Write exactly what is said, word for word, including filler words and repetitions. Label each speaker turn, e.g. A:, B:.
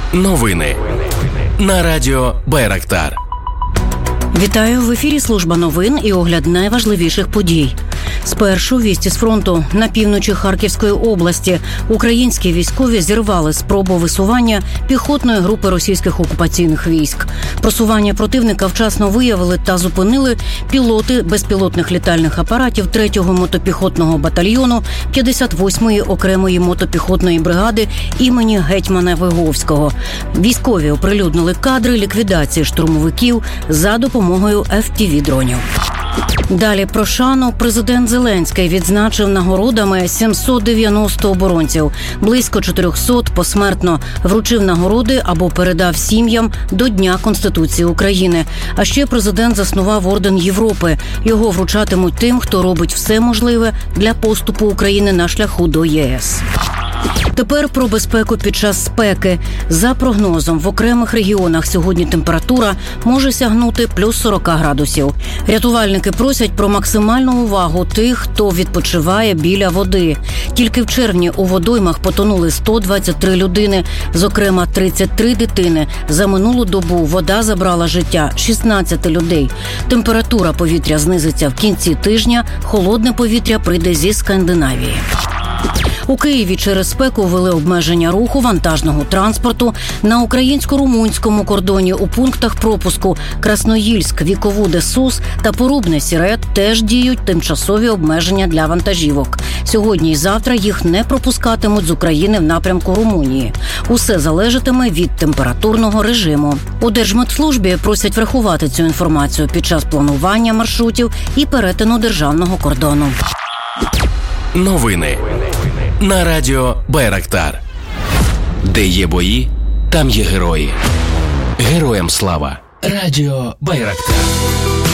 A: Новини на радіо Байрактар.
B: Вітаю, в ефірі служба новин і огляд найважливіших подій. Спершу вісті з фронту. На півночі Харківської області українські військові зірвали спробу висування піхотної групи російських окупаційних військ. Просування противника вчасно виявили та зупинили пілоти безпілотних літальних апаратів третього мотопіхотного батальйону п'ятдесят восьмої окремої мотопіхотної бригади імені гетьмана Виговського. Військові оприлюднили кадри ліквідації штурмовиків за допомогою еф пі ві-дронів. Далі про шану. Президент Зеленський відзначив нагородами сімсот дев'яносто оборонців. Близько чотирьохсот посмертно вручив нагороди або передав сім'ям до Дня Конституції України. А ще президент заснував Орден Європи. Його вручатимуть тим, хто робить все можливе для поступу України на шляху до ЄС. Тепер про безпеку під час спеки. За прогнозом, в окремих регіонах сьогодні температура може сягнути плюс сорок градусів. Рятувальники просять про максимальну увагу тих, хто відпочиває біля води. Тільки в червні у водоймах потонули сто двадцять три людини, зокрема тридцять три дитини. За минулу добу вода забрала життя шістнадцяти людей. Температура повітря знизиться в кінці тижня, холодне повітря прийде зі Скандинавії. У Києві через спеку ввели обмеження руху вантажного транспорту. На українсько-румунському кордоні у пунктах пропуску Красноїльськ, Віковуде, Сус та Порубне, Сірет теж діють тимчасові обмеження для вантажівок. Сьогодні і завтра їх не пропускатимуть з України в напрямку Румунії. Усе залежатиме від температурного режиму. У Держмитслужбі просять врахувати цю інформацію під час планування маршрутів і перетину державного кордону.
A: Новини на радіо Байрактар. Де є бої, там є герої. Героям слава. Радіо Байрактар.